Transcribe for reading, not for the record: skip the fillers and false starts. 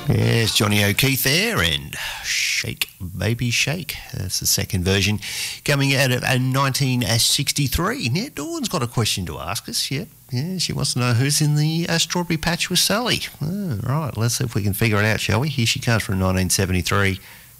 Yes, Johnny O'Keefe there and Shake Baby Shake. That's the second version coming out of 1963. Now, Dawn's got a question to ask us. Yep. Yeah, she wants to know who's in the Strawberry Patch with Sally. Oh, right, let's see if we can figure it out, shall we? Here she comes from 1973.